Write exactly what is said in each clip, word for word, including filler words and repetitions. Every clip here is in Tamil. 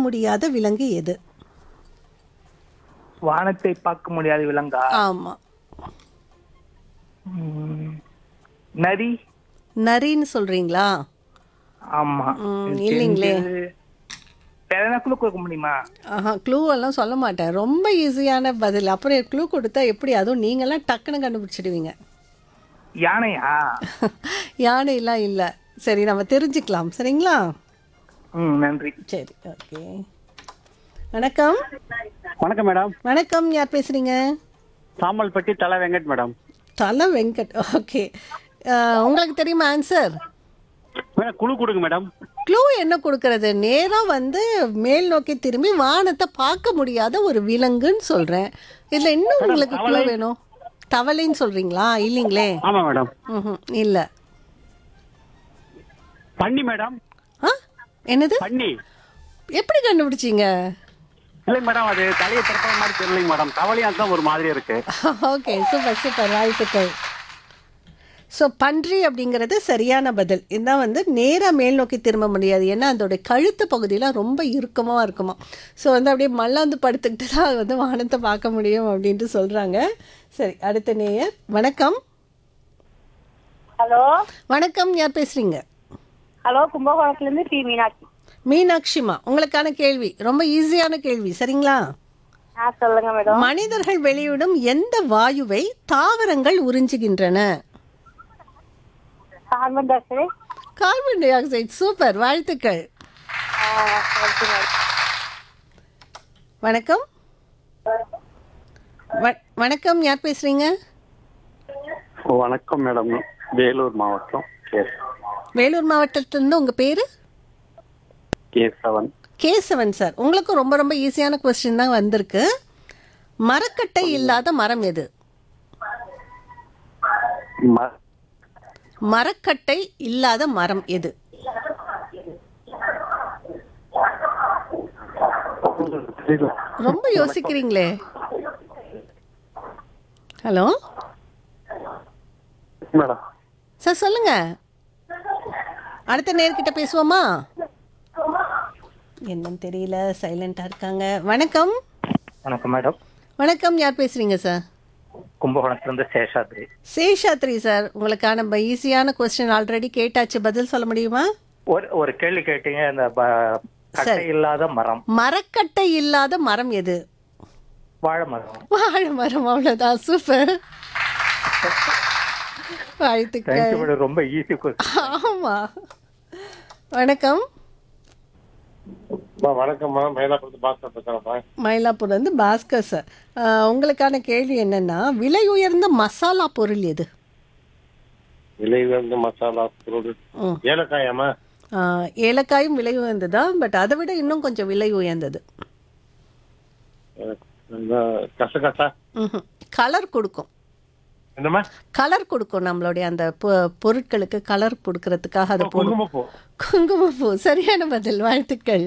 முடியாத விலங்கு எது? வானத்தை பார்க்க முடியாத விலங்கா? ஆமா. ம், நரி. நரின்னு சொல்றீங்களா? ஆமா. ம், எனக்கு இல்லைங்களே. தெரிஞ்சது. வேற என்ன குழு கொடுக்க முடியுமா? ஆஹா, க்ளூ எல்லாம் சொல்ல மாட்டேன். ரொம்ப ஈஸியான பதில். அப்புறம் க்ளூ கொடுத்தா எப்படி? அதுவும் நீங்களாம் டக்குன்னு கண்டுபிடிச்சிடுவீங்க. யானையா? யானைலாம் இல்லை. சரி, நம்ம தெரிஞ்சுக்கலாம். சரிங்களா? ம், நன்றி. சரி, ஓகே. வணக்கம். வணக்கம் மேடம். வணக்கம், யார் பேசுறீங்க? சாம்பல்பட்டி தலை வெங்கட் மேடம். தலை வெங்கட். ஓகே. உங்களுக்கு தெரியுமா ஆன்சர்? மேடம் குழு கொடுங்க மேடம். க்ளூ என்ன கொடுக்கறது? நேராக வந்து மேல் நோக்கி திரும்பி வானத்தை பார்க்க முடியாத ஒரு விலங்குன்னு சொல்கிறேன். இதில் இன்னும் உங்களுக்கு க்ளூ வேணும். தவளைன்னு சொல்கிறீங்களா? இல்லைங்களே. ஆமா மேடம். ம், இல்லை. பன்னி மேடம். ஆ, என்னது? பன்னி. எப்படி கண்டுபிடிச்சிங்க? இல்லைங்க மேடம், அது தலையை திறக்கிற மாதிரி தெரியலைங்க மேடம். தவளையா தான் ஒரு மாதிரி இருக்கு. ஓகே, சூப்பர் சூப்பர், வாழ்த்துக்கள். ஸோ பன்றி அப்படிங்கிறது சரியான பதில். இதான் வந்து நேராக மேல் நோக்கி திரும்ப முடியாது. ஏன்னா அதோடைய கழுத்து பகுதியெலாம் ரொம்ப இறுக்கமாக இருக்குமா. ஸோ வந்து அப்படியே மல்லாந்து படுத்துக்கிட்டு தான் வந்து வானத்தை பார்க்க முடியும் அப்படின்ட்டு சொல்கிறாங்க. சரி, அடுத்த நேயர். வணக்கம். ஹலோ வணக்கம், யார் பேசுகிறீங்க? Hello கும்பகோணத்துலேருந்து D Meenakshi. மீனாட்சிமா, உங்களுக்கான கேள்வி ரொம்ப ஈஸியான கேள்வி. சரிங்களா? ஆ, சொல்லுங்க மேடம். மனிதர்கள் வெளியிடும் எந்த வாயுவை தாவரங்கள் உறிஞ்சுகின்றன? Carbon di oxide. Carbon di oxide. Super, வாழ்த்துக்கள். வணக்கம். வ- வணக்கம், யார் பேசுறீங்க? வணக்கம் மேடம். வேலூர் மாவட்டம் கேஸ் வேலூர் மாவட்டத்திலிருந்து. உங்க பேரு? கேசவன். கேசவன் சார். உங்களுக்கும் ரொம்ப ரொம்ப ஈஸியான கொஸ்டின் தான் வந்திருக்கு. மரக்கட்டை இல்லாத மரம் எது? ம- மரக்கட்டை இல்லாத மரம் எது? தெரியல. ரொம்ப யோசிக்கிறீங்களே. Hello madam. சார், சொல்லுங்க. அடுத்த நேர்கிட்ட பேசுவோமா? என்னன்னு தெரியல, சைலண்டா இருக்காங்க. வணக்கம். வணக்கம் மேடம். வணக்கம், யார் பேசுறீங்க சார்? கும்பகோணத்திலிருந்து சேஷாத்ரி. சேஷாத்ரி சார், உங்களுக்கான ஈஸியான கொஸ்டின் ஆல்ரெடி கேட்டாச்சு. பதில் சொல்ல முடியுமா? ஒரு ஒரு கேள்வி கேட்டீங்க. இந்த ப- கட்டை சரி. இல்லாத மரம். மரக்கட்டை இல்லாத மரம் எது? வாழை மரம். வாழை மரம். அவ்வளவுதான். சூப்பர், வாழ்த்துக்கள். Thank you madam. ரொம்ப ஈஸி கொஸ்டின். ஆமா. வணக்கம். வணக்கம்மா. மயிலாப்பூர் பாஸ்கர் பேசுறேன்ப்பா. மயிலாப்பூர் வந்து பாஸ்கர் சார். ஆஹ், உங்களுக்கான கேள்வி என்னன்னா, விலை உயர்ந்த மசாலா பொருள் எது? விலை உயர்ந்த மசாலா பொருள் ம். ஏலக்காயம்மா. ஆஹ், ஏலக்காயும் விலை உயர்ந்ததா? பட் அதை விட இன்னும் கொஞ்சம் விலை உயர்ந்தது. கசகசா. கலர் கொடுக்கும். என்னம்மா? கலர் கொடுக்கும். நம்மளுடைய அந்த பொ- பொருட்களுக்கு கலர் கொடுக்கறதுக்காக அதை போடும். குங்குமப்பூ. குங்குமப்பூ. சரியான பதில், வாழ்த்துக்கள்.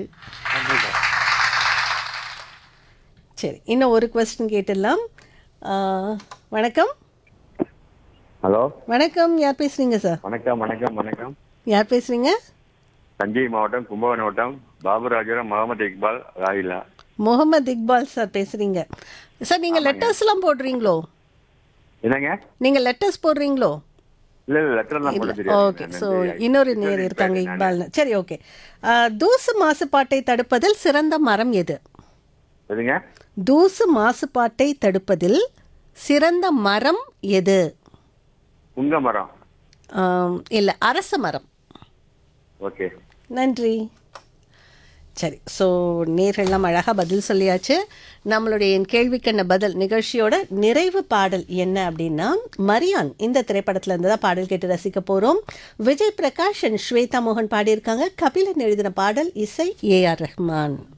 சரி, இன்னும் ஒரு கொஸ்டின் கேட்டுடலாம். ஆஹ், வணக்கம். ஹலோ வணக்கம், யார் பேசுறீங்க சார்? வணக்கம் வணக்கம் வணக்கம். யார் பேசுறீங்க? தஞ்சை மாவட்டம் கும்பகோணம் மாவட்டம் பாபுராஜபுரம் முகமது இக்பால் ராயிலா. முகமது இக்பால் சார் பேசுறீங்க. சார், நீங்க லெட்டர்ஸ் எல்லாம் போடுறீங்களோ? என்னங்க? நீங்க லெட்டர்ஸ் போடுறீங்களோ? இல்ல இல்ல லெட்டர் எல்லாம் போட ஓகே. தெரியாது. ஸோ இன்னொரு நேர் இருக்காங்க, இக்பால். சரி, ஓகே. தூசு மாசுபாட்டை தடுப்பதில் சிறந்த மரம் எது? எதுங்க? தூசு மாசுபாட்டை தடுப்பதில் சிறந்த மரம் எது? உங்க மரம். ஆம், இல்ல, அரச மரம். ஓகே, நன்றி. சரி, ஸோ நேர்கள்லாம் அழகாக பதில் சொல்லியாச்சு. நம்மளுடைய என் கேள்விக்கான பதில் நிகழ்ச்சியோட நிறைவு பாடல் என்ன அப்படின்னா, மரியான் இந்த திரைப்படத்துல இருந்து தான் பாடல் கேட்டு ரசிக்க போகிறோம். விஜய் பிரகாஷ் அண்ட் ஸ்வேதா மோகன் பாடியிருக்காங்க. கபிலன் எழுதின பாடல், இசை ஏ ஆர் ரஹ்மான்.